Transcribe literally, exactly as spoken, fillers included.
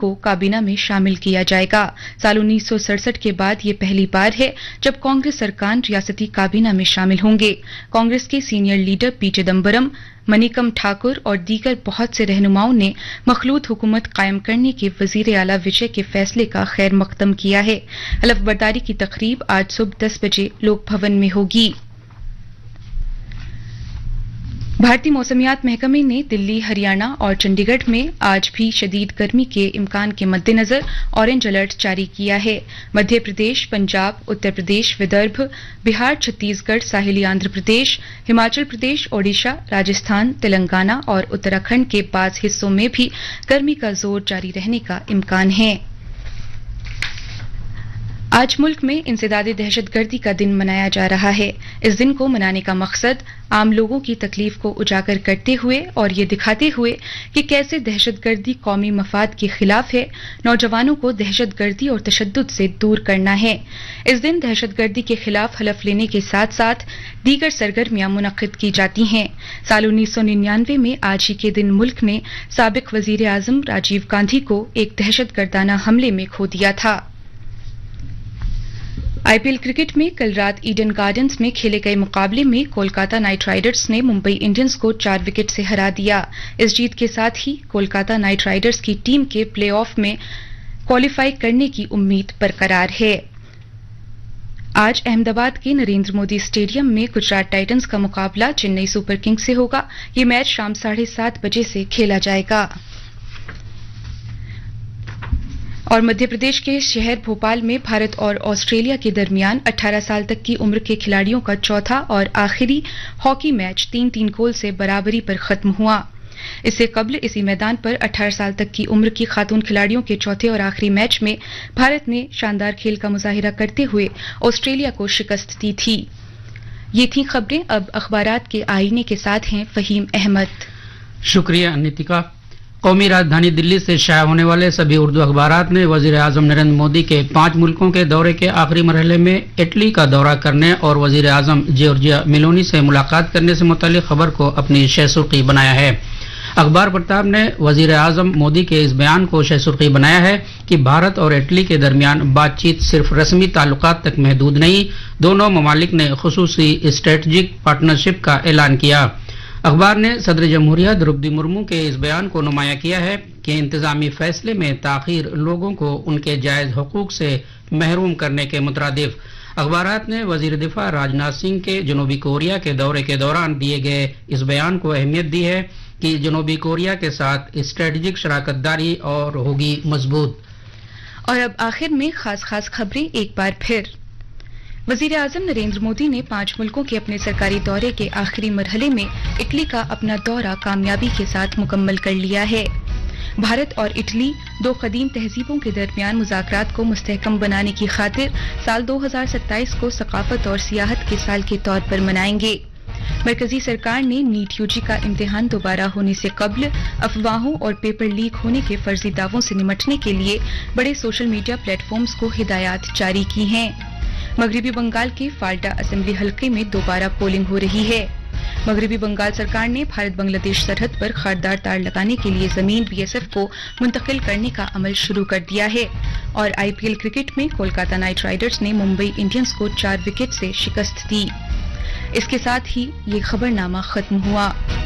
को काबीना में शामिल किया जाएगा। साल उन्नीस सौ सड़सठ के बाद ये पहली बार है जब कांग्रेस सरकार रियासती काबीना में शामिल होंगे। कांग्रेस के senior leader P Chidambaram, Manickam Thakur और दीगर बहुत से रहनुमाओं ने मखलूत हुकूमत कायम करने के वजीर आला विजय के फैसले का खैर मकदम किया है। हलफ बर्दारी की तकरीब आज सुबह दस बजे लोक भवन में होगी। भारतीय मौसमियात महकमे ने दिल्ली, हरियाणा और चंडीगढ़ में आज भी शदीद गर्मी के इम्कान के मद्देनजर ऑरेंज अलर्ट जारी किया है। मध्य प्रदेश, पंजाब, उत्तर प्रदेश, विदर्भ, बिहार, छत्तीसगढ़, साहिली आंध्र प्रदेश, हिमाचल प्रदेश, ओडिशा, राजस्थान, तेलंगाना और उत्तराखंड के बाज हिस्सों में भी गर्मी का जोर जारी रहने का इम्कान है। आज मुल्क में इंसदादे दहशतगर्दी का दिन मनाया जा रहा है। इस दिन को मनाने का मकसद आम लोगों की तकलीफ को उजागर करते हुए और ये दिखाते हुए कि कैसे दहशतगर्दी कौमी मफाद के खिलाफ है, नौजवानों को दहशतगर्दी और तशद्दुद से दूर करना है। इस दिन दहशतगर्दी के खिलाफ हलफ लेने के साथ साथ दीगर सरगर्मियां मुनक्किद की जाती हैं। साल उन्नीस सौ निन्यानवे में आज ही के दिन मुल्क ने साबिक वजीर आजम राजीव गांधी को एक दहशतगर्दाना हमले में खो दिया था। आईपीएल क्रिकेट में कल रात ईडन गार्डन्स में खेले गए मुकाबले में कोलकाता नाइट राइडर्स ने मुंबई इंडियंस को चार विकेट से हरा दिया। इस जीत के साथ ही कोलकाता नाइट राइडर्स की टीम के प्लेऑफ में क्वालिफाई करने की उम्मीद बरकरार है। आज अहमदाबाद के नरेंद्र मोदी स्टेडियम में गुजरात टाइटंस का मुकाबला चेन्नई सुपर किंग्स से होगा। ये मैच शाम साढ़े सात बजे से खेला जाएगा। और मध्य प्रदेश के शहर भोपाल में भारत और ऑस्ट्रेलिया के दरमियान अठारह साल तक की उम्र के खिलाड़ियों का चौथा और आखिरी हॉकी मैच तीन तीन गोल से बराबरी पर खत्म हुआ। इससे कबल इसी मैदान पर अठारह साल तक की उम्र की खातून खिलाड़ियों के चौथे और आखिरी मैच में भारत ने शानदार खेल का मुजाहिरा करते हुए ऑस्ट्रेलिया को शिकस्त दी थी। ये थी खबरें। अब अखबारात के आईने के साथ हैं फहीम अहमद। शुक्रिया नितिका। कौमी राजधानी दिल्ली से शाया होने वाले सभी उर्दू अखबारात ने वजीर आजम नरेंद्र मोदी के पांच मुल्कों के दौरे के आखिरी मरहले में इटली का दौरा करने और वजीर आजम जॉर्जिया मेलोनी से मुलाकात करने से मुतालिक खबर को अपनी शहसुर्खी बनाया है। अखबार प्रताप ने वजीर आजम मोदी के इस बयान को शहसुर्खी बनाया है कि भारत और इटली के दरमियान बातचीत सिर्फ रस्मी ताल्लुकात तक महदूद नहीं, दोनों ममालिक ने खुसूसी स्ट्रेटजिक पार्टनरशिप का ऐलान किया। अखबार ने सदर जमहूरिया द्रौपदी मुर्मू के इस बयान को नुमाया किया है कि इंतजामी फैसले में ताखीर लोगों को उनके जायज हुकूक से महरूम करने के मुतरादिफ। अखबारात ने वजीर दिफा राजनाथ सिंह के जनूबी कोरिया के दौरे के दौरान दिए गए इस बयान को अहमियत दी है कि जनूबी कोरिया के साथ स्ट्रेटजिक शराकतदारी और होगी मजबूत। और अब आखिर में खास खास खबरें एक बार फिर। वजीर आजम नरेंद्र मोदी ने पांच मुल्कों के अपने सरकारी दौरे के आखिरी मरहले में इटली का अपना दौरा कामयाबी के साथ मुकम्मल कर लिया है। भारत और इटली दो कदीम तहजीबों के दरमियान मुज़ाकरात को मुस्तहकम बनाने की खातिर साल दो हजार सत्ताईस को सकाफत और सियाहत के साल के तौर पर मनाएंगे। मरकजी सरकार ने नीट यूजी का इम्तिहान दोबारा होने से कबल अफवाहों और पेपर लीक होने के फर्जी दावों से निमटने के लिए बड़े सोशल मीडिया प्लेटफॉर्म्स को हिदायत जारी की हैं। मगरबी बंगाल के फाल्टा असेंबली हलके में दोबारा पोलिंग हो रही है। मगरबी बंगाल सरकार ने भारत बांग्लादेश सरहद पर खारदार तार लगाने के लिए जमीन बीएसएफ को मुंतकिल करने का अमल शुरू कर दिया है। और आईपीएल क्रिकेट में कोलकाता नाइट राइडर्स ने मुंबई इंडियंस को चार विकेट से शिकस्त दी। इसके साथ ही ये खबरनामा खत्म हुआ।